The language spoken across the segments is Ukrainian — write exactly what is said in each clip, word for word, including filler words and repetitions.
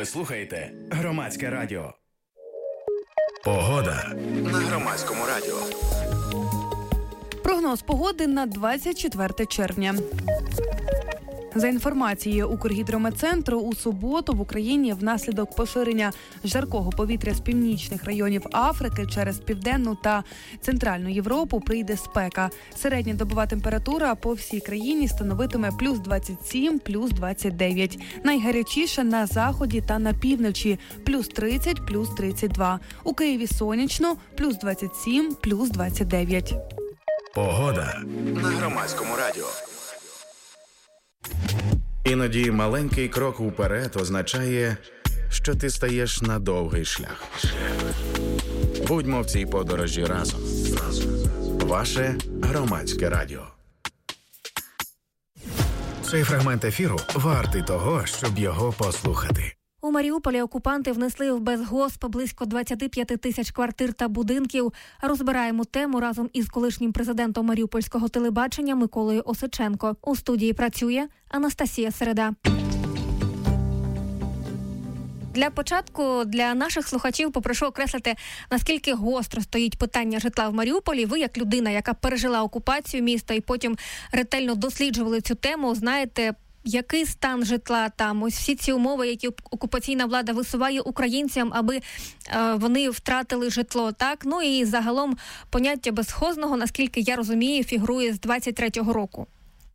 Ви слухаєте Громадське радіо. Погода на Громадському радіо. Прогноз погоди на двадцять четверте червня. За інформацією Укргідрометцентру, у суботу в Україні внаслідок поширення жаркого повітря з північних районів Африки через Південну та Центральну Європу прийде спека. Середня добова температура по всій країні становитиме плюс двадцять сім, плюс двадцять дев'ять. Найгарячіше на заході та на півночі – плюс тридцять, плюс тридцять два. У Києві сонячно – плюс двадцять сім, плюс двадцять дев'ять. Погода на Громадському радіо. Іноді маленький крок уперед означає, що ти стаєш на довгий шлях. Будьмо в цій подорожі разом. Ваше Громадське радіо. Цей фрагмент ефіру вартий того, щоб його послухати. У Маріуполі окупанти внесли в безгосп близько двадцять п'ять тисяч квартир та будинків. Розбираємо тему разом із колишнім президентом Маріупольського телебачення Миколою Осиченко. У студії працює Анастасія Середа. Для початку для наших слухачів попрошу окреслити, наскільки гостро стоїть питання житла в Маріуполі. Ви, як людина, яка пережила окупацію міста і потім ретельно досліджували цю тему, знаєте, який стан житла там, ось всі ці умови, які окупаційна влада висуває українцям, аби е, вони втратили житло, так? Ну і загалом поняття безхозного, наскільки я розумію, фігурує з двадцять третього року.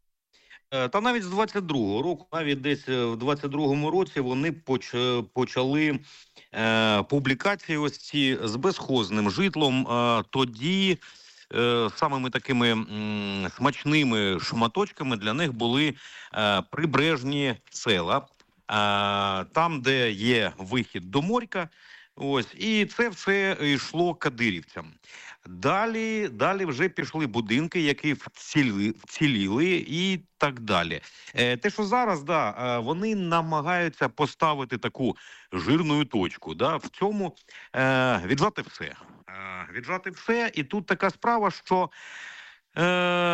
Та навіть з двадцять другого року, навіть десь в двадцять другому році вони поч... почали е, публікації ось ці з безхозним житлом. Е, тоді е, самими такими м, смачними шматочками для них були е, прибережні села, е, там, де є вихід до моря. Ось, і це все йшло кадирівцям. Далі, далі вже пішли будинки, які вціліли, вціліли і так далі. Е, те, що зараз, да, вони намагаються поставити таку жирну точку, да, в цьому е, віджати все. Е, віджати все, і тут така справа, що Е,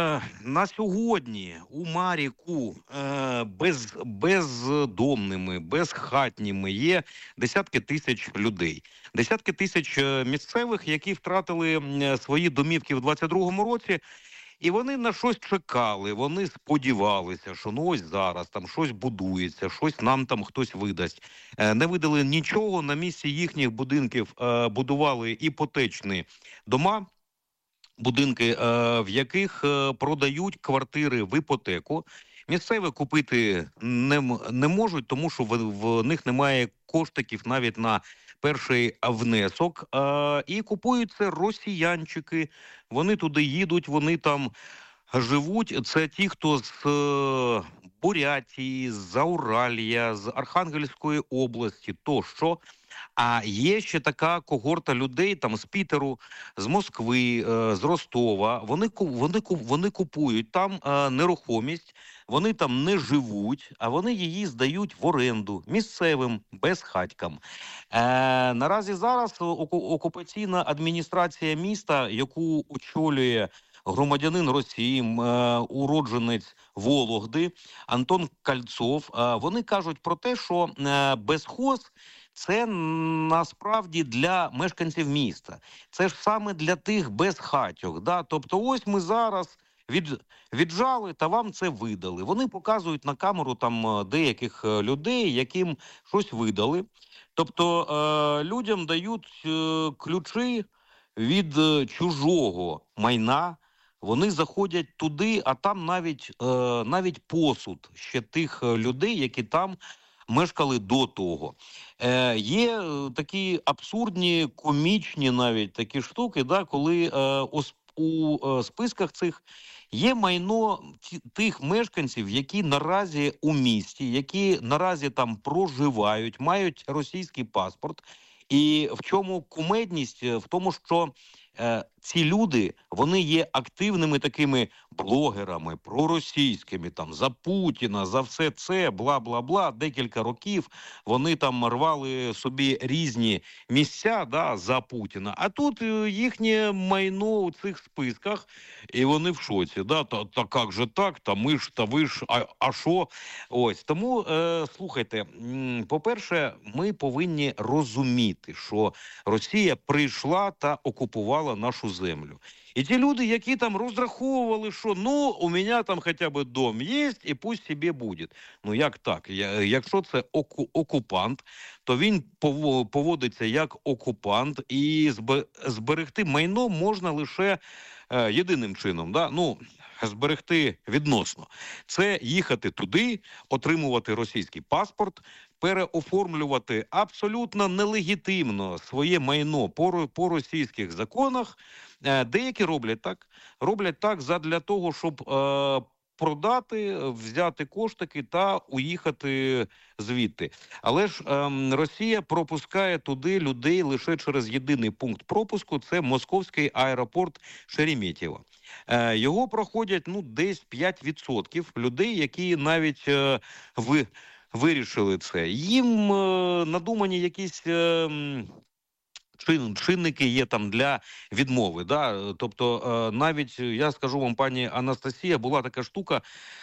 на сьогодні у Маріку е, без, бездомними, безхатніми є десятки тисяч людей. Десятки тисяч місцевих, які втратили свої домівки в двадцять другому році, і вони на щось чекали, вони сподівалися, що ну ось зараз там щось будується, щось нам там хтось видасть. Е, не видали нічого, на місці їхніх будинків е, будували іпотечні дома, будинки, в яких продають квартири в іпотеку. Місцеві купити не, не можуть, тому що в, в них немає коштиків навіть на перший внесок. І купують це росіянчики. Вони туди їдуть, вони там живуть. Це ті, хто з Бурятії, з Зауралья, з Архангельської області тощо. А є ще така когорта людей там з Пітеру, з Москви, з Ростова. Вони, вони, вони купують там нерухомість, вони там не живуть, а вони її здають в оренду місцевим безхатькам. Е, наразі зараз окупаційна адміністрація міста, яку очолює громадянин Росії, уродженець Вологди, Антон Кальцов, вони кажуть про те, що безхоз – це насправді для мешканців міста. Це ж саме для тих безхатьок. Да? Тобто ось ми зараз від, віджали та вам це видали. Вони показують на камеру там деяких людей, яким щось видали. Тобто е, людям дають е, ключі від чужого майна. Вони заходять туди, а там навіть, е, навіть посуд ще тих людей, які там мешкали до того. Е, є такі абсурдні, комічні навіть такі штуки, да, коли е, у, у е, списках цих є майно ті, тих мешканців, які наразі у місті, які наразі там проживають, мають російський паспорт. І в чому кумедність? В тому, що е, ці люди, вони є активними такими блогерами, проросійськими, там, за Путіна, за все це, бла-бла-бла, декілька років вони там рвали собі різні місця, да, за Путіна, а тут їхнє майно у цих списках, і вони в шоці, да, та, та як же так, та ми ж, та ви ж, а, а що? Ось, тому, е, слухайте, по-перше, ми повинні розуміти, що Росія прийшла та окупувала нашу землю. І ті люди, які там розраховували, що ну, у мене там хоча б дом є, і пусть собі буде. Ну, як так? Якщо це оку- окупант, то він поводиться як окупант, і зберегти майно можна лише е, єдиним чином, да? Ну, зберегти відносно. Це їхати туди, отримувати російський паспорт, переоформлювати абсолютно нелегітимно своє майно по, по російських законах. Деякі роблять так. Роблять так задля того, щоб е, продати, взяти коштики та уїхати звідти. Але ж е, Росія пропускає туди людей лише через єдиний пункт пропуску – це московський аеропорт Шереметьєво. Е, його проходять ну, десь п'ять відсотків людей, які навіть е, ви, вирішили це. Їм е, надумані якісь... Е, чинники є там для відмови, да? Тобто навіть, я скажу вам, пані Анастасія, була така штука,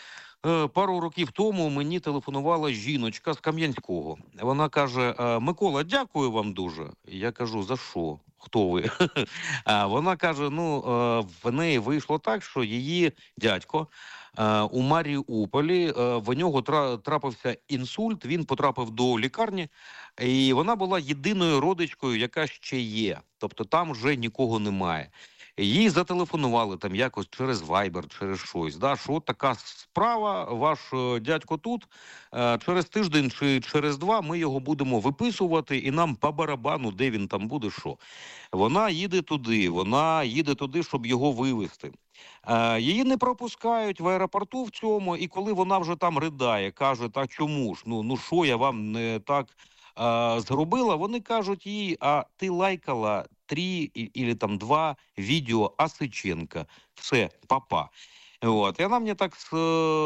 пару років тому мені телефонувала жіночка з Кам'янського. Вона каже: Микола, дякую вам дуже. Я кажу: за що? Хто ви? А вона каже: ну, в неї вийшло так, що її дядько у Маріуполі, в нього трапився інсульт, він потрапив до лікарні, і вона була єдиною родичкою, яка ще є. Тобто там вже нікого немає. Їй зателефонували там якось через Viber, через щось. Да, що така справа, ваш дядько тут, через тиждень чи через два ми його будемо виписувати, і нам по барабану, де він там буде, що. Вона їде туди, вона їде туди, щоб його вивезти. Її не пропускають в аеропорту в цьому, і коли вона вже там ридає, каже: та чому ж, ну, ну що я вам не так а, зробила, вони кажуть їй: а ти лайкала три или там два відео Асиченка. Все, папа. От. І вона мені так з,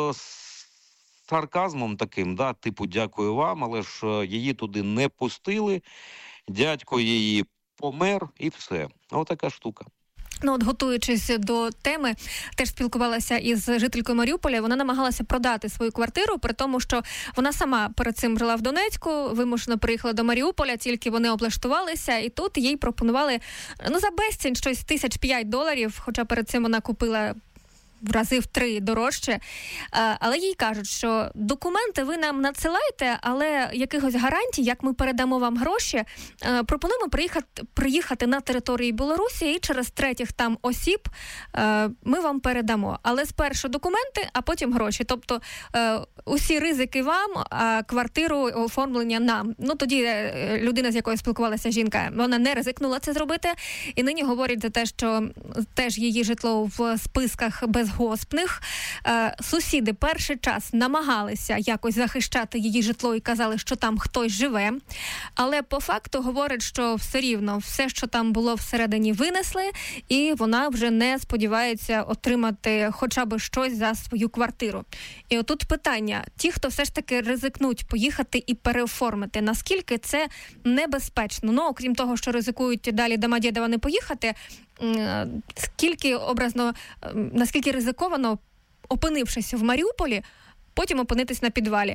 з сарказмом таким, да, типу, дякую вам, але ж її туди не пустили, дядько її помер і все. Отака штука. Ну, от, готуючись до теми, теж спілкувалася із жителькою Маріуполя. Вона намагалася продати свою квартиру, при тому, що вона сама перед цим жила в Донецьку, вимушено приїхала до Маріуполя, тільки вони облаштувалися, і тут їй пропонували, ну, за безцінь щось тисяч п'ять доларів, хоча перед цим вона купила в рази в три дорожче. Але їй кажуть, що документи ви нам надсилайте, але якихось гарантій, як ми передамо вам гроші, пропонуємо приїхати, приїхати на територію Білорусі і через третіх там осіб ми вам передамо. Але спершу документи, а потім гроші. Тобто усі ризики вам, а квартиру, оформлення нам. Ну, тоді людина, з якою спілкувалася жінка, вона не ризикнула це зробити. І нині говорять за те, що теж її житло в списках без госпних. Е, сусіди перший час намагалися якось захищати її житло і казали, що там хтось живе. Але по факту говорять, що все рівно все, що там було всередині, винесли, і вона вже не сподівається отримати хоча б щось за свою квартиру. І отут питання: ті, хто все ж таки ризикнуть поїхати і переоформити, наскільки це небезпечно? Ну, окрім того, що ризикують далі Домодєдова не поїхати, скільки образно, наскільки ризиковано, опинившись в Маріуполі, потім опинитись на підвалі?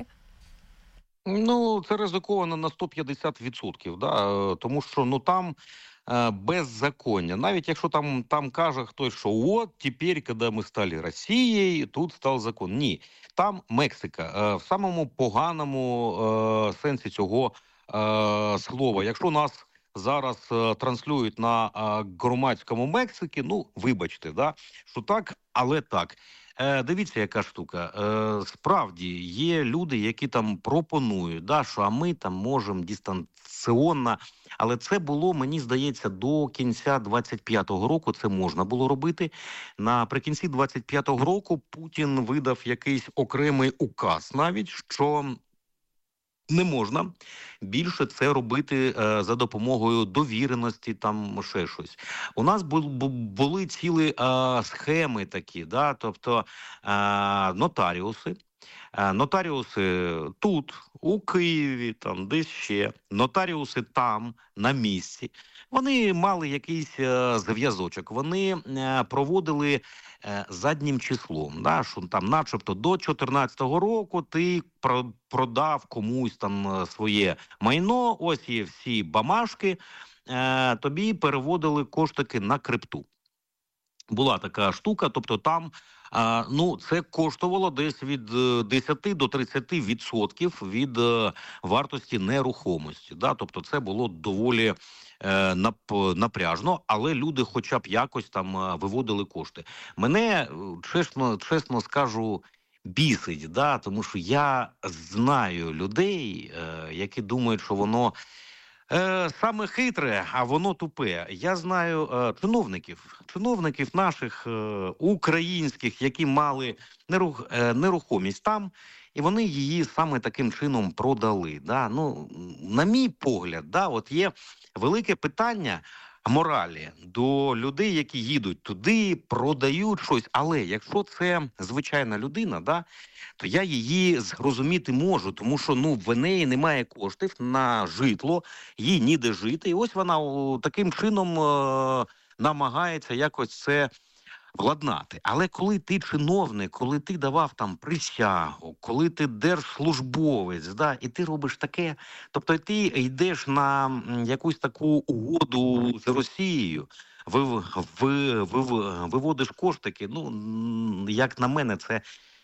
Ну, це ризиковано на сто п'ятдесят відсотків, да? Тому що ну там е, беззаконня. Навіть якщо там, там каже хтось, що от, тепер, коли ми стали Росією, тут став закон. Ні, там Мексика. Е, в самому поганому е, сенсі цього е, слова. Якщо нас зараз е, транслюють на е, громадському Мексики, ну, вибачте, да, що так, але так. Е, дивіться, яка штука. Е, справді, є люди, які там пропонують, да, що а ми там можемо дистанційно, але це було, мені здається, до кінця двадцять п'ятого року це можна було робити. Наприкінці двадцять п'ятого року Путін видав якийсь окремий указ навіть, що Не можна більше це робити е, за допомогою довіреності, там ще щось. У нас бу, бу, були цілі е, схеми такі, да? Тобто е, нотаріуси. Е, нотаріуси тут, у Києві, там десь ще, нотаріуси там, на місці. Вони мали якийсь е, зв'язочок, вони е, проводили е, заднім числом, да, що там начебто до чотирнадцятого року ти про, продав комусь там е, своє майно, ось є всі бумажки, е, тобі переводили коштики на крипту. Була така штука, тобто там, а, ну, це коштувало десь від десяти до тридцяти відсотків від е, вартості нерухомості. Да? Тобто це було доволі е, нап, напряжно, але люди хоча б якось там е, виводили кошти. Мене, чесно, чесно скажу, бісить, да? Тому що я знаю людей, е, які думають, що воно Е, саме хитре, а воно тупе. Я знаю е, чиновників, чиновників наших е, українських, які мали нерух, е, нерухомість там, і вони її саме таким чином продали. Да? Ну, на мій погляд, да, от є велике питання моралі до людей, які їдуть туди, продають щось. Але якщо це звичайна людина, да, то я її зрозуміти можу, тому що ну в неї немає коштів на житло, їй ніде жити. І ось вона о, таким чином е- намагається якось це владнати. Але коли ти чиновник, коли ти давав там присягу, коли ти держслужбовець, да, і ти робиш таке, тобто ти йдеш на м, якусь таку угоду з Росією, ви, ви, ви, виводиш коштики, ну, м, як на мене, це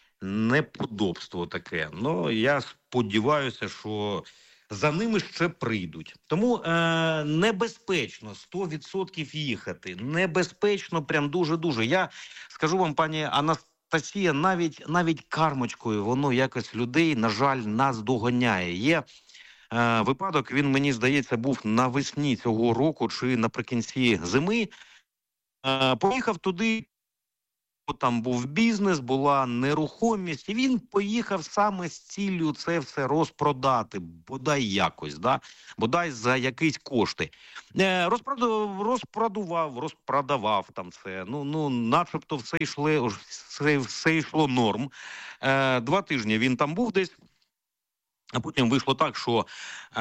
неподобство таке. Ну, я сподіваюся, що за ними ще прийдуть. Тому е, небезпечно сто відсотків їхати. Небезпечно прям дуже-дуже. Я скажу вам, пані Анастасія, навіть, навіть кармочкою воно якось людей, на жаль, нас доганяє. Є е, випадок, він, мені здається, був навесні цього року чи наприкінці зими. Е, поїхав туди, там був бізнес, була нерухомість, і він поїхав саме з ціллю це все розпродати, бодай якось, да? Бодай за якісь кошти. Е, розпродав, розпродував, розпродавав там все, ну, ну начебто все йшло, все, все йшло норм. Е, два тижні він там був десь, а потім вийшло так, що е,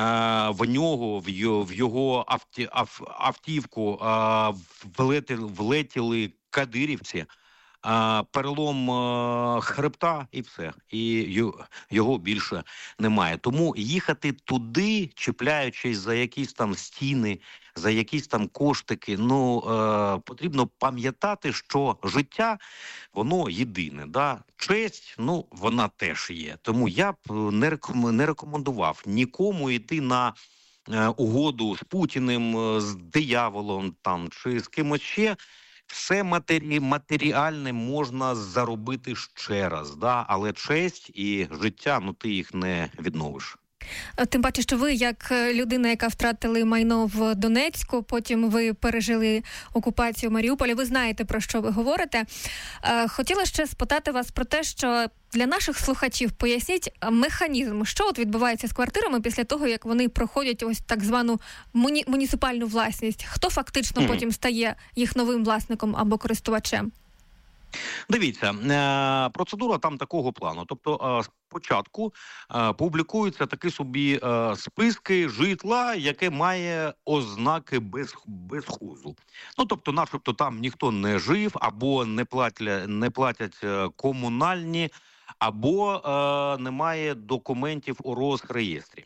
в нього, в його, в його авті, ав, автівку е, влетіли, влетіли кадирівці, А, перелом а, хребта і все, і й, його більше немає. Тому їхати туди, чіпляючись за якісь там стіни, за якісь там коштики, ну е, потрібно пам'ятати, що життя, воно єдине, да? Честь, ну, вона теж є. Тому я б не, реком, не рекомендував нікому йти на е, угоду з Путіним, з дияволом там, чи з кимось ще. Все матері... матеріальне можна заробити ще раз, да? Але честь і життя, ну ти їх не відновиш. Тим паче, що ви, як людина, яка втратили майно в Донецьку, потім ви пережили окупацію Маріуполя, ви знаєте, про що ви говорите. Хотіла ще спитати вас про те, що для наших слухачів поясніть механізм, що от відбувається з квартирами після того, як вони проходять ось так звану муні... муніципальну власність. Хто фактично mm-hmm. потім стає їх новим власником або користувачем? Дивіться, процедура там такого плану. Тобто спочатку публікуються такі собі списки житла, яке має ознаки без, безхозу. Ну, тобто, начебто там ніхто не жив, або не платять, не платять комунальні, або е, немає документів у Росреєстрі.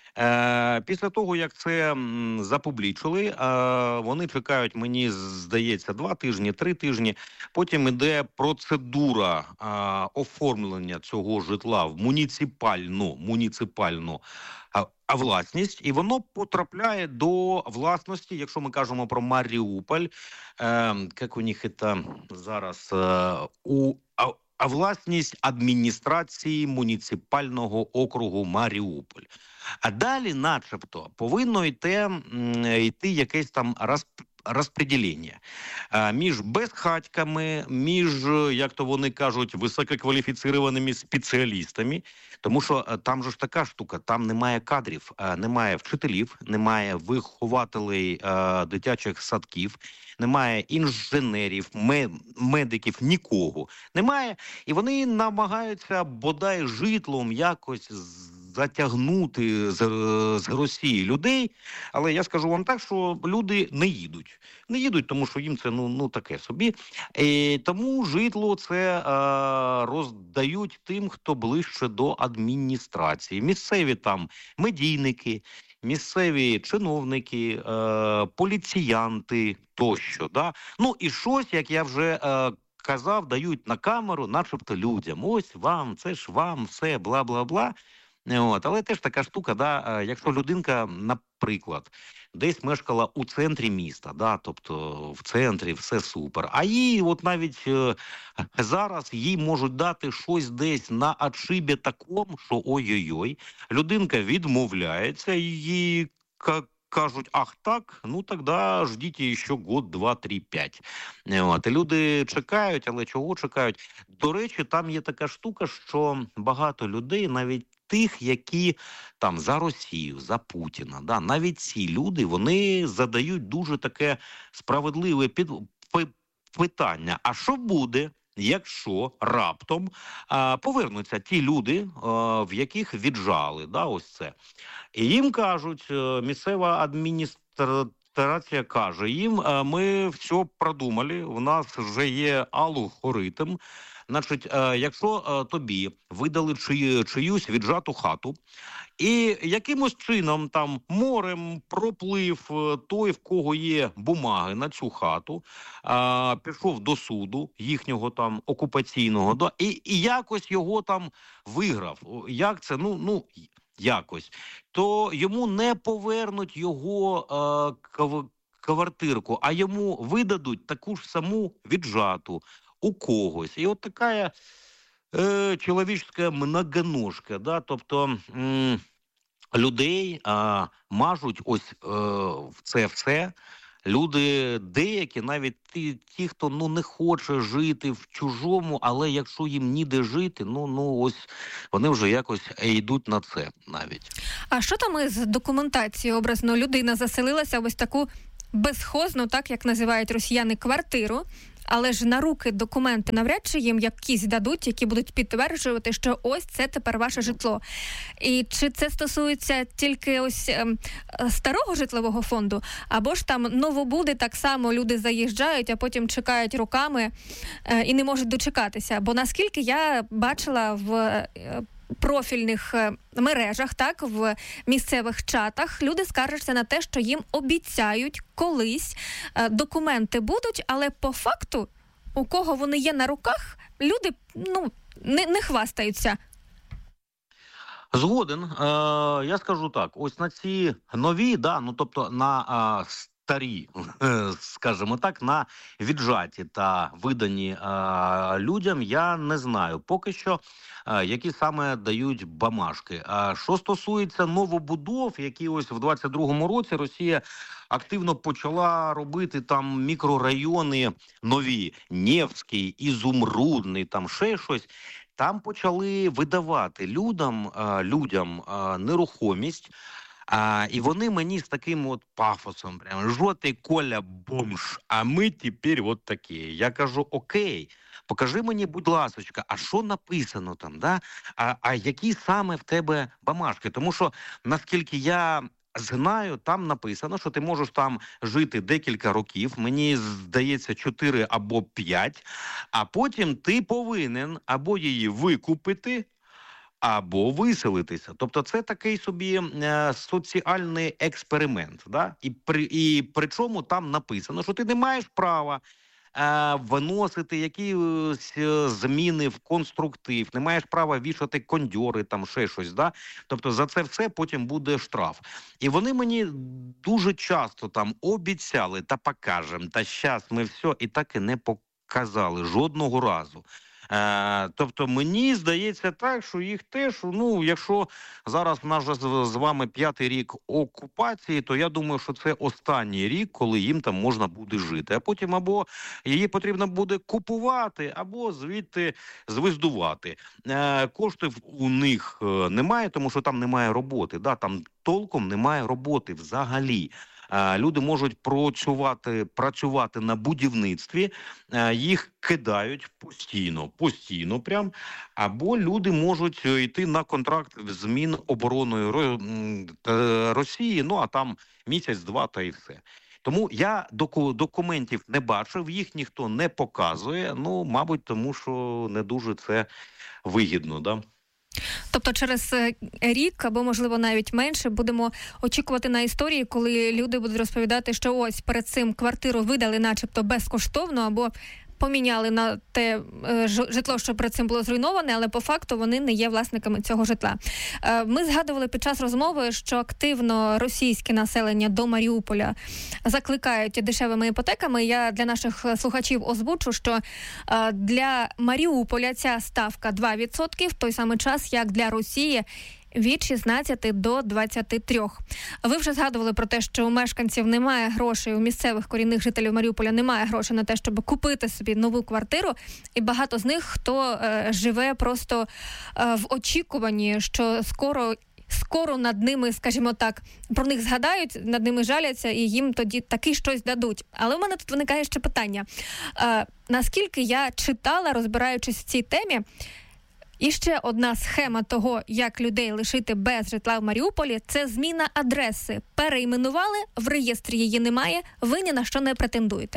Е, після того, як це м, запублічили, е, вони чекають, мені здається, два тижні, три тижні. Потім іде процедура е, оформлення цього житла в муніципальну, муніципальну е, власність, і воно потрапляє до власності, якщо ми кажемо про Маріуполь, е, як у них це зараз, е, у а власність адміністрації муніципального округу Маріуполь. А далі, начебто, повинно йти, йти якесь там розподілення між безхатьками, між, як то вони кажуть, висококваліфіцірованими спеціалістами. Тому що там же ж така штука, там немає кадрів, немає вчителів, немає вихователей дитячих садків, немає інженерів, медиків, нікого немає. І вони намагаються бодай житлом якось затягнути з, з Росії людей, але я скажу вам так, що люди не їдуть. Не їдуть, тому що їм це ну, ну таке собі. І тому житло це е, роздають тим, хто ближче до адміністрації. Місцеві там медійники, місцеві чиновники, е, поліціянти тощо. Да? Ну і щось, як я вже е, казав, дають на камеру, начебто людям. Ось вам, це ж вам, все, бла-бла-бла. От, але теж така штука, да, якщо людинка, наприклад, десь мешкала у центрі міста, да, тобто в центрі все супер, а їй от навіть е, зараз їй можуть дати щось десь на отшибі такому, що ой-ой-ой, людинка відмовляється, її кажуть, ах так, ну тоді ждіть ще год, два, три, п'ять. От, і люди чекають, але чого чекають? До речі, там є така штука, що багато людей, навіть тих, які там за Росію, за Путіна, да, навіть ці люди, вони задають дуже таке справедливе під... питання. А що буде, якщо раптом а, повернуться ті люди, а, в яких віджали, да, ось це. І їм кажуть, місцева адміністрація каже їм, ми все продумали, у нас вже є алгоритм. Значить, якщо тобі видали чи, чиюсь віджату хату, і якимось чином там морем проплив той, в кого є бумаги на цю хату, а, пішов до суду їхнього там окупаційного, да, і, і якось його там виграв. Як це? Ну, ну якось. То йому не повернуть його а, кв- квартирку, а йому видадуть таку ж саму віджату у когось. І от така е, чоловічська многоножка, да, тобто м, людей а, мажуть ось е, в це все. Люди деякі, навіть ті, ті, хто ну не хоче жити в чужому, але якщо їм ніде жити, ну, ну ось вони вже якось йдуть на це навіть. А що там із документацією образно? Людина заселилася в ось таку безхозну, так як називають росіяни, квартиру, але ж на руки документи навряд чи їм якісь дадуть, які будуть підтверджувати, що ось це тепер ваше житло. І чи це стосується тільки ось ем, старого житлового фонду, або ж там новобуди, так само люди заїжджають, а потім чекають роками е, і не можуть дочекатися. Бо наскільки я бачила в е, профільних мережах, так, в місцевих чатах, люди скаржаться на те, що їм обіцяють колись документи будуть, але по факту, у кого вони є на руках, люди, ну, не, не хвастаються. Згоден. Е, я скажу так, ось на ці нові, да, ну, тобто на е, старі, скажімо так, на віджаті та видані е, людям, я не знаю поки що, е, які саме дають бумажки. А що стосується новобудов, які ось в двадцять другому році Росія активно почала робити там мікрорайони нові, Невський, Ізумрудний, там ще щось, там почали видавати людям, е, людям е, нерухомість. А, і вони мені з таким от пафосом, прямо, жовтий Коля бомж, а ми тепер от такі. Я кажу, окей, покажи мені, будь ласочка, а що написано там, да? А, а які саме в тебе бумажки? Тому що, наскільки я знаю, там написано, що ти можеш там жити декілька років, мені здається, чотири або п'ять, а потім ти повинен або її викупити, або виселитися. Тобто це такий собі е, соціальний експеримент. Да? І, при, і причому там написано, що ти не маєш права е, виносити якісь е, зміни в конструктив, не маєш права вішати кондьори, там ще щось. Да? Тобто за це все потім буде штраф. І вони мені дуже часто там обіцяли, та покажемо, та щас ми все, і так і не показали жодного разу. Е, тобто мені здається так, що їх теж, ну, якщо зараз в нас же з, з вами п'ятий рік окупації, то я думаю, що це останній рік, коли їм там можна буде жити. А потім або її потрібно буде купувати, або звідти звиздувати. Е, коштів у них е, немає, тому що там немає роботи. Да, там толком немає роботи взагалі. Люди можуть працювати, працювати на будівництві, їх кидають постійно, постійно прям, або люди можуть йти на контракт з Мінобороною Росії, ну а там місяць-два та і все. Тому я документів не бачив, їх ніхто не показує, ну, мабуть, тому що не дуже це вигідно, да? Тобто через рік, або, можливо, навіть менше, будемо очікувати на історії, коли люди будуть розповідати, що ось перед цим квартиру видали начебто безкоштовно, або поміняли на те е, житло, що перед цим було зруйноване, але по факту вони не є власниками цього житла. Е, ми згадували під час розмови, що активно російське населення до Маріуполя закликають дешевими іпотеками. Я для наших слухачів озвучу, що е, для Маріуполя ця ставка два відсотки, в той самий час, як для Росії від шістнадцяти до двадцяти трьох. Ви вже згадували про те, що у мешканців немає грошей, у місцевих корінних жителів Маріуполя немає грошей на те, щоб купити собі нову квартиру, і багато з них, хто е, живе просто е, в очікуванні, що скоро скоро над ними, скажімо так, про них згадають, над ними жаляться, і їм тоді таки щось дадуть. Але у мене тут виникає ще питання. Е, наскільки я читала, розбираючись в цій темі, і ще одна схема того, як людей лишити без житла в Маріуполі, це зміна адреси. Перейменували, в реєстрі її немає, ви ні на що не претендуєте.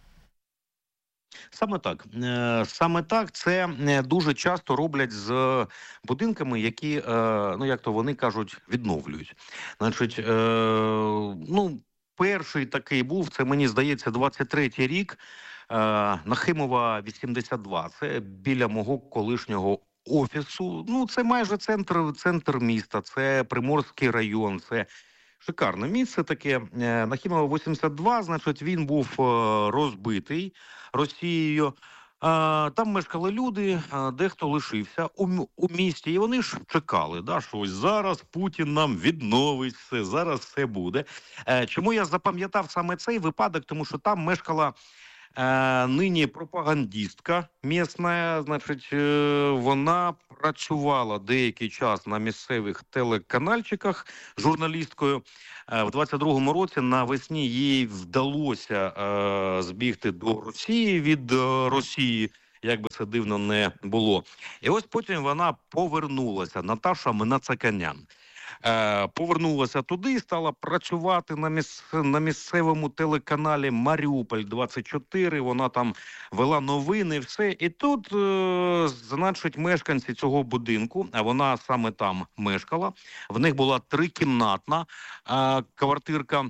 Саме так. Саме так це дуже часто роблять з будинками, які, ну як то вони кажуть, відновлюють. Значить, ну, перший такий був, це, мені здається, двадцять третій рік, Нахимова, вісімдесят два. Це біля мого колишнього офісу. Ну, це майже центр, центр міста, це Приморський район, це шикарне місце таке. Нахимова, вісімдесят два, значить, він був розбитий Росією. Там мешкали люди, дехто лишився у, у місті, і вони ж чекали, да, що ось зараз Путін нам відновить все, зараз все буде. Чому я запам'ятав саме цей випадок? Тому що там мешкала Е, нині пропагандистка місна, значить, е, вона працювала деякий час на місцевих телеканальчиках журналісткою. Е, в двадцять другому році навесні їй вдалося е, збігти до Росії від е, Росії, як би це дивно не було. І ось потім вона повернулася, Наташа Мнацаканян. Е, повернулася туди і стала працювати на, міс... на місцевому телеканалі Маріуполь двадцять чотири, вона там вела новини, все. І тут, е, значить, мешканці цього будинку, а вона саме там мешкала, в них була трикімнатна е, квартирка,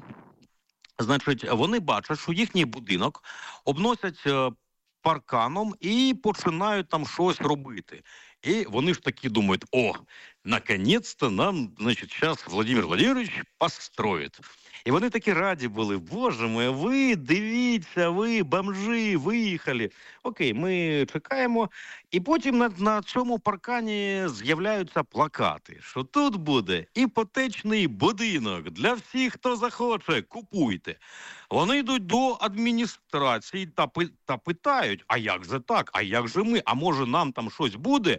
значить, вони бачать, що їхній будинок обносять е, парканом і починають там щось робити. І вони ж такі думають: о, наконец-то нам, значить, зараз Владимир Владимирович построїть. І вони такі раді були: боже мой, ви, дивіться, ви, бомжи, виїхали. Окей, ми чекаємо. І потім на, на цьому паркані з'являються плакати, що тут буде іпотечний будинок для всіх, хто захоче, купуйте. Вони йдуть до адміністрації та, та питають: а як же так, а як же ми, а може нам там щось буде?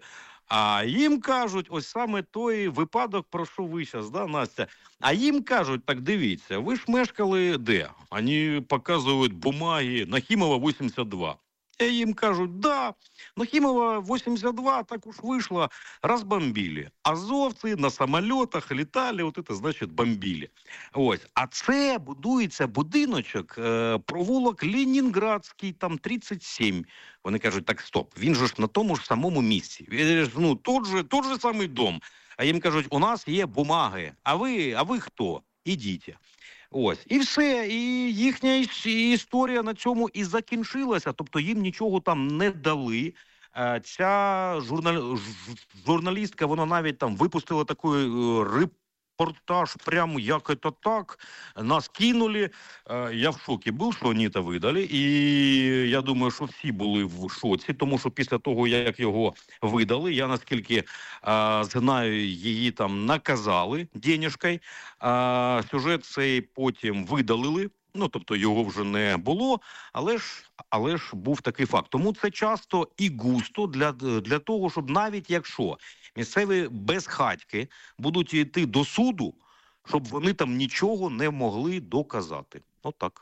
А їм кажуть, ось саме той випадок, про що ви зараз, да, Настя? А їм кажуть: так дивіться, ви ж мешкали де? Вони показують бумаги Нахимова, вісімдесят два. І їм кажуть: да, Нахимова, вісімдесят два, так уж вийшло, розбомбили. Азовці на самолітах літали, от це, значить, бомбили. Ось. А це будується будиночок, е, провулок Ленінградський, там тридцять сім. Вони кажуть: так, стоп, він же ж на тому ж самому місці. Він ж, ну, тот же, тот же самий дом. А їм кажуть: у нас є бумаги, а ви, а ви хто? Ідіть. Ось. І все. І їхня історія на цьому і закінчилася. Тобто їм нічого там не дали. Ця журнал... журналістка, вона навіть там випустила таку репортаж, прямо як це так, нас кинули. Я в шокі був, що вони це видали, і я думаю, що всі були в шоці, тому що після того, як його видали, я наскільки а, знаю, її там наказали денежкою, а сюжет цей потім видалили. Ну, тобто його вже не було, але ж, але ж був такий факт. Тому це часто і густо для, для того, щоб навіть якщо місцеві безхатьки будуть йти до суду, щоб вони там нічого не могли доказати. Отак.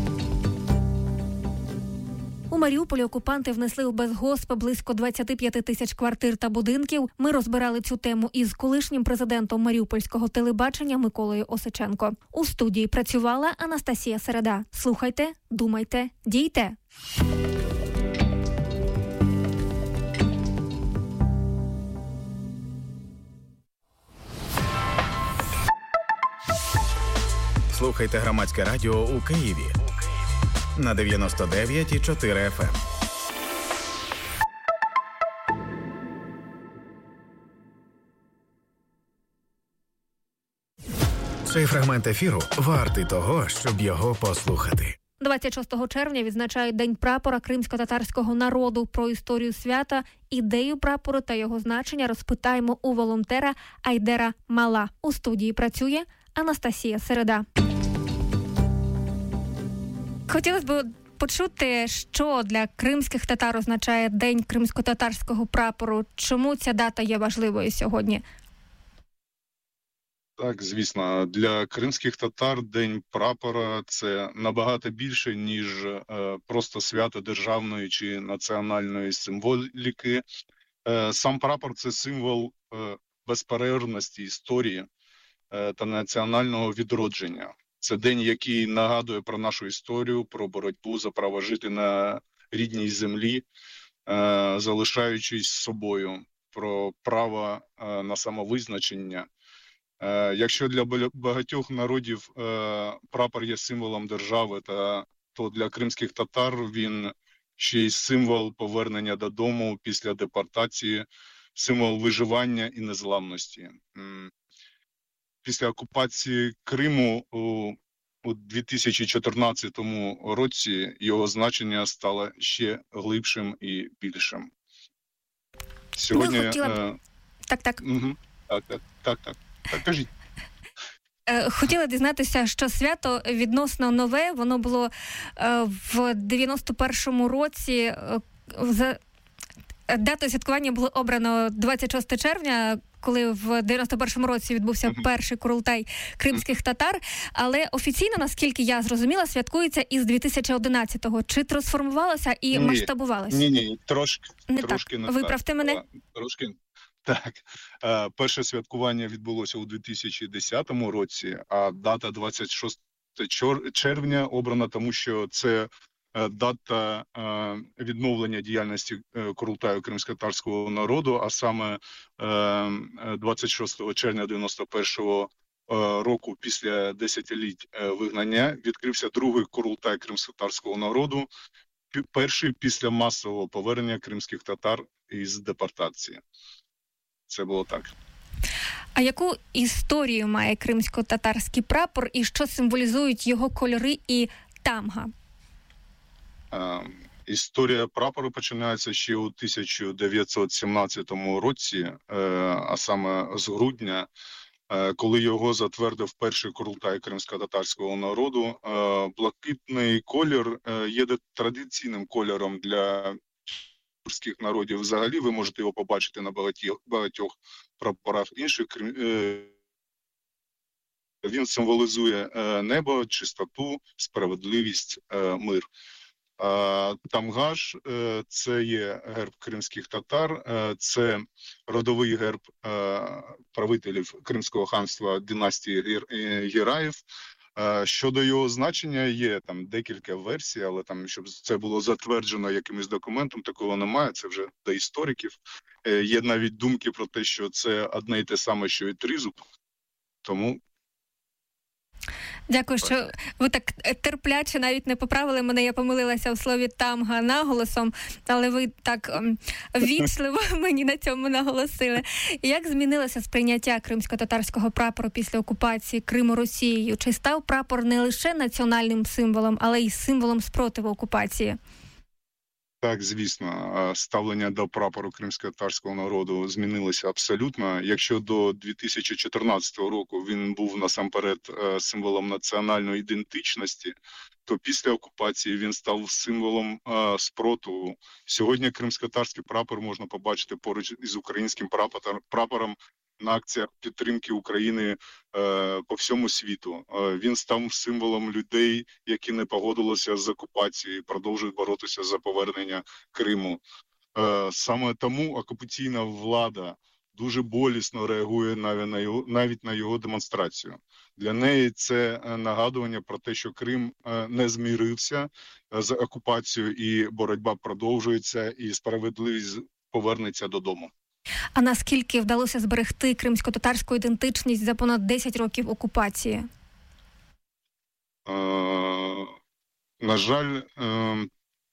У Маріуполі окупанти внесли у безгосп близько двадцять п'ять тисяч квартир та будинків. Ми розбирали цю тему із колишнім президентом маріупольського телебачення Миколою Осиченко. У студії працювала Анастасія Середа. Слухайте, думайте, дійте. Слухайте Громадське радіо у Києві на дев'яносто дев'ять і чотири еф ем. Цей фрагмент ефіру вартий того, щоб його послухати. двадцять шостого червня відзначають День прапора кримсько-татарського народу. Про історію свята, ідею прапору та його значення розпитаємо у волонтера Айдера Мала. У студії працює Анастасія Середа. Хотілося б почути, що для кримських татар означає День кримсько-татарського прапору. Чому ця дата є важливою сьогодні? Так, звісно, для кримських татар День прапора – це набагато більше, ніж е, просто свято державної чи національної символіки. Е, сам прапор – це символ е, безперервності історії е, та національного відродження. Це день, який нагадує про нашу історію, про боротьбу за право жити на рідній землі, е, залишаючись собою, про право е, на самовизначення. Е, якщо для багатьох народів е, прапор є символом держави, та, то для кримських татар він ще й символ повернення додому після депортації, символ виживання і незламності. Після окупації Криму у, у дві тисячі чотирнадцятому році його значення стало ще глибшим і більшим. Сьогодні... Ми хотіла... Е... Так, так. Угу. Так, так, так, так. Так, кажіть. Хотіла дізнатися, що свято відносно нове, воно було в дев'яносто першому році, за датою святкування було обрано двадцять шостого червня, коли в дев'яносто першому році відбувся uh-huh. перший курултай кримських татар, але офіційно, наскільки я зрозуміла, святкується із дві тисячі одинадцятого. Чи трансформувалося і ні, масштабувалося? Ні, ні, трошки, не трошки так. не Виправте так. мене. Трошки. Так, е, перше святкування відбулося у дві тисячі десятому році, а дата двадцять шостого червня обрана, тому що це е, дата е, відновлення діяльності е, Курултаю кримськотатарського народу, а саме е, двадцять шостого червня дев'яносто першого е, року після десятиліть е, вигнання відкрився другий Курултай кримськотатарського народу, перший після масового повернення кримських татар із депортації. Це було так. А яку історію має кримсько-татарський прапор і що символізують його кольори і тамга? Е, історія прапору починається ще у тисяча дев'ятсот сімнадцятому році, е, а саме з грудня, е, коли його затвердив перший Курултай кримсько-татарського народу. Е, блакитний колір е, є традиційним кольором для кримських народів. Взагалі ви можете його побачити на багатьох, багатьох прапорах інших. Він символізує небо, чистоту, справедливість, мир. Тамгаш – це є герб кримських татар, це родовий герб правителів Кримського ханства династії Гераїв. Щодо його значення, є там декілька версій, але там, щоб це було затверджено якимось документом, такого немає, це вже до істориків. Є навіть думки про те, що це одне й те саме, що і тризуб, тому... Дякую, що ви так терпляче навіть не поправили мене. Я помилилася в слові тамга наголосом, але ви так ввічливо мені на цьому наголосили. Як змінилося сприйняття кримсько-татарського прапору після окупації Криму Росією? Чи став прапор не лише національним символом, але й символом спротиву окупації? Так, звісно, ставлення до прапору кримсько-татарського народу змінилося абсолютно. Якщо до дві тисячі чотирнадцятого року він був насамперед символом національної ідентичності, то після окупації він став символом спротиву. Сьогодні кримсько-татарський прапор можна побачити поруч із українським прапором на акціях підтримки України е, по всьому світу. Е, він став символом людей, які не погодилися з окупацією і продовжують боротися за повернення Криму. Е, саме тому окупаційна влада дуже болісно реагує навіть на його, навіть на його демонстрацію. Для неї це нагадування про те, що Крим е, не змірився з окупацією і боротьба продовжується, і справедливість повернеться додому. А наскільки вдалося зберегти кримсько-татарську ідентичність за понад десять років окупації? Е, на жаль, е,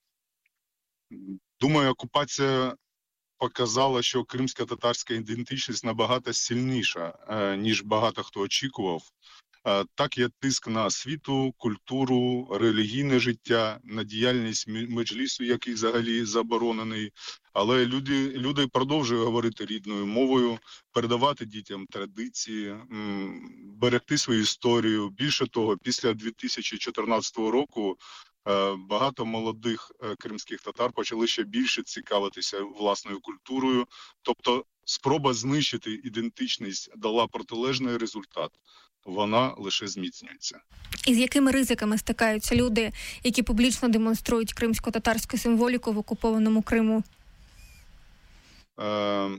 думаю, окупація показала, що кримсько-татарська ідентичність набагато сильніша, е, ніж багато хто очікував. Е, так є тиск на освіту, культуру, релігійне життя, на діяльність меджлісу, який взагалі заборонений. Але люди, люди продовжують говорити рідною мовою, передавати дітям традиції, берегти свою історію. Більше того, після дві тисячі чотирнадцятого року багато молодих кримських татар почали ще більше цікавитися власною культурою. Тобто спроба знищити ідентичність дала протилежний результат. Вона лише зміцнюється. І з якими ризиками стикаються люди, які публічно демонструють кримсько-татарську символіку в окупованому Криму? Е,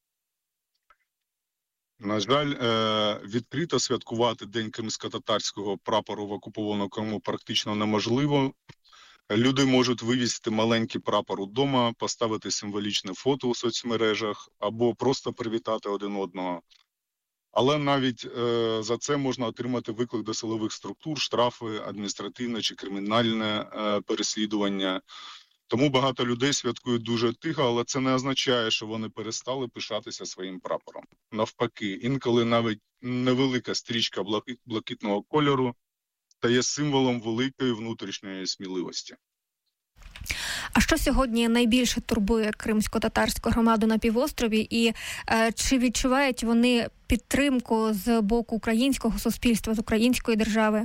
на жаль, е, відкрито святкувати День кримсько-татарського прапору в окупованому Криму практично неможливо. Люди можуть вивісити маленький прапор удома, поставити символічне фото у соцмережах або просто привітати один одного. Але навіть е, за це можна отримати виклик до силових структур, штрафи, адміністративне чи кримінальне е, переслідування. Тому багато людей святкують дуже тихо, але це не означає, що вони перестали пишатися своїм прапором. Навпаки, інколи навіть невелика стрічка блакитного кольору стає символом великої внутрішньої сміливості. А що сьогодні найбільше турбує кримсько-татарську громаду на півострові? І е, чи відчувають вони підтримку з боку українського суспільства, з української держави?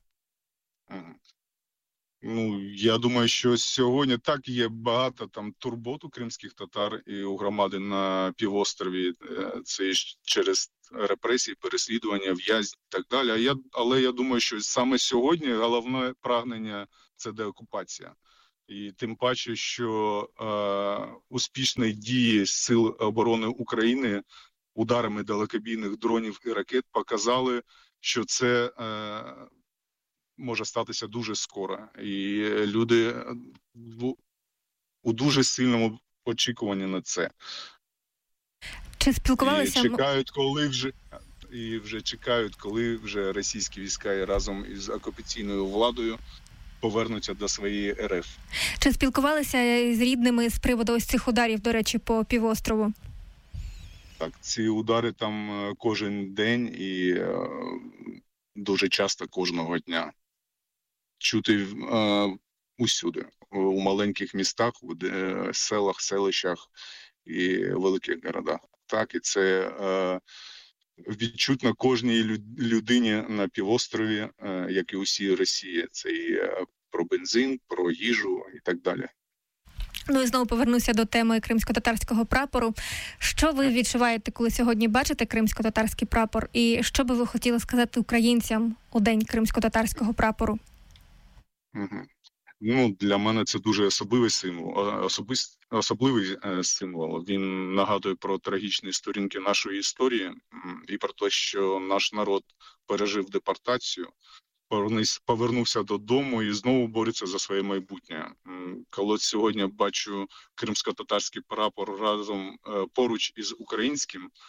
Ну, я думаю, що сьогодні так є багато там турбот у кримських татар і у громади на півострові. Це через репресії, переслідування, в'язні і так далі. А я, але я думаю, що саме сьогодні головне прагнення – це деокупація. І тим паче, що е, успішні дії Сил оборони України ударами далекобійних дронів і ракет показали, що це е, може статися дуже скоро. І люди в, у дуже сильному очікуванні на це. Чи спілкувалися? І чекають, коли вже... І вже чекають, коли вже російські війська разом із окупаційною владою повернуться до своєї РФ. Чи спілкувалися з рідними з приводу ось цих ударів, до речі, по півострову? Так, ці удари там кожен день і е, дуже часто кожного дня. Чути е, усюди, у маленьких містах, у е, селах, селищах і великих городах. Так, і це е, відчутно кожній людині на півострові, як і усій Росії. Це і про бензин, про їжу і так далі. Ну і знову повернуся до теми кримсько-татарського прапору. Що ви відчуваєте, коли сьогодні бачите кримсько-татарський прапор? І що би ви хотіли сказати українцям у День кримсько-татарського прапору? Угу. Ну, для мене це дуже особливий символ, особис, особливий символ. Він нагадує про трагічні сторінки нашої історії і про те, що наш народ пережив депортацію, повернувся додому і знову бореться за своє майбутнє. Коли сьогодні бачу кримсько-татарський прапор разом поруч із українським,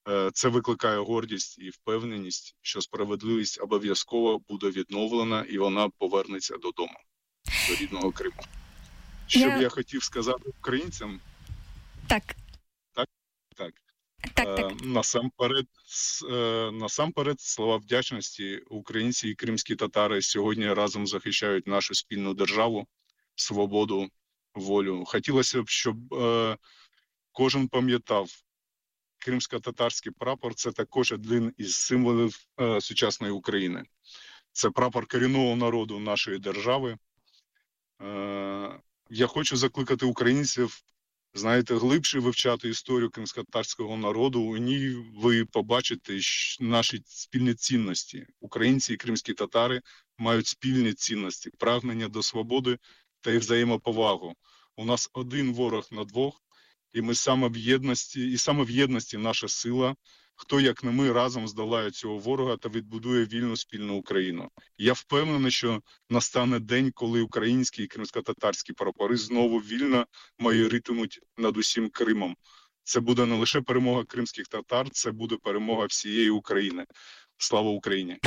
Це викликає гордість і впевненість, що справедливість обов'язково буде відновлена і вона повернеться додому, до рідного Криму. Що б я... я хотів сказати українцям? Так. Так, так. Так, так. Насамперед, насамперед, слова вдячності. Українці і кримські татари сьогодні разом захищають нашу спільну державу, свободу, волю. Хотілося б, щоб е, кожен пам'ятав, кримсько-татарський прапор – це також один із символів е, сучасної України. Це прапор корінного народу нашої держави. Е, я хочу закликати українців, знаєте, глибше вивчати історію кримськотатарського народу. У ній ви побачите наші спільні цінності. Українці і кримські татари мають спільні цінності, прагнення до свободи та й взаємоповагу. У нас один ворог на двох, і ми саме в єдності, і саме в єдності наша сила. Хто, як не ми, разом здолає цього ворога та відбудує вільну спільну Україну. Я впевнений, що настане день, коли українські і кримськотатарські прапори знову вільно майоритимуть над усім Кримом. Це буде не лише перемога кримських татар, це буде перемога всієї України. Слава Україні!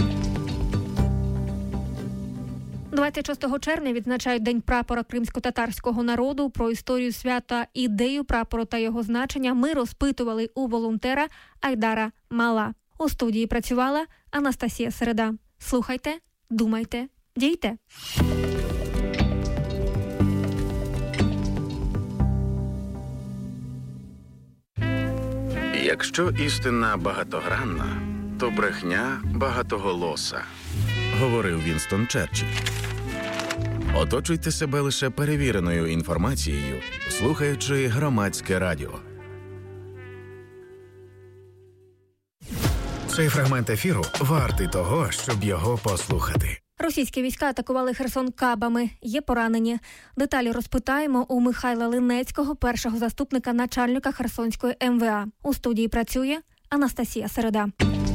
двадцять шостого червня відзначають День прапора кримсько-татарського народу. Про історію свята, ідею прапору та його значення ми розпитували у волонтера Айдара Мала. У студії працювала Анастасія Середа. Слухайте, думайте, дійте. Якщо істина багатогранна, то брехня багатоголоса, говорив Вінстон Черчилль. Оточуйте себе лише перевіреною інформацією, слухаючи Громадське радіо. Цей фрагмент ефіру вартий того, щоб його послухати. Російські війська атакували Херсон кабами. Є поранені. Деталі розпитаємо у Михайла Линецького, першого заступника начальника Херсонської ем ве а. У студії працює Анастасія Середа.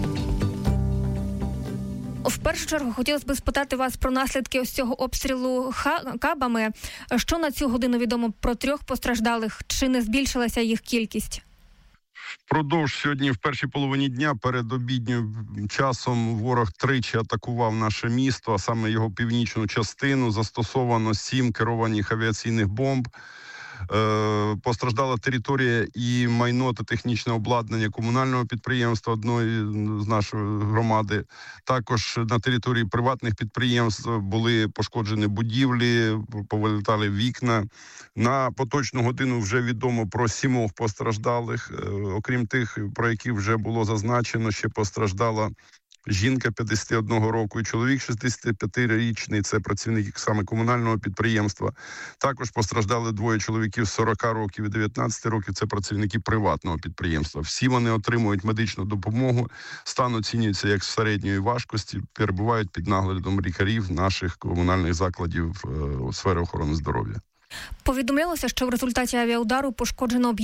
В першу чергу хотілося б спитати вас про наслідки ось цього обстрілу ха- кабами. Що на цю годину відомо про трьох постраждалих? Чи не збільшилася їх кількість? Впродовж сьогодні, в першій половині дня, перед обіднім часом, ворог тричі атакував наше місто, а саме його північну частину. Застосовано сім керованих авіаційних бомб. Е, постраждала територія і майно та технічне обладнання комунального підприємства одної з нашої громади. Також на території приватних підприємств були пошкоджені будівлі, повилітали вікна. На поточну годину вже відомо про сімох постраждалих. Е, окрім тих, про які вже було зазначено, ще постраждала жінка п'ятдесят одного року і чоловік шістдесятип'ятирічний, це працівники саме комунального підприємства. Також постраждали двоє чоловіків сорок років і дев'ятнадцять років, це працівники приватного підприємства. Всі вони отримують медичну допомогу, стан оцінюється як середньої важкості, перебувають під наглядом лікарів наших комунальних закладів е, сфери охорони здоров'я. Повідомлялося, що в результаті авіаудару пошкоджено об'єкт